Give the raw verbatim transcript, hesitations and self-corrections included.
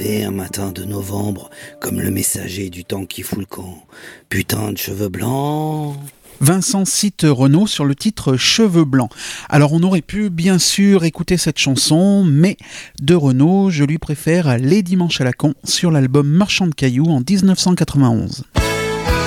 arrivé un matin de novembre, comme le messager du temps qui fout le camp. Putain de cheveux blancs. Vincent cite Renaud sur le titre Cheveux blancs. Alors on aurait pu bien sûr écouter cette chanson, mais de Renaud, je lui préfère Les Dimanches à la con sur l'album Marchand de cailloux en dix-neuf cent quatre-vingt-onze.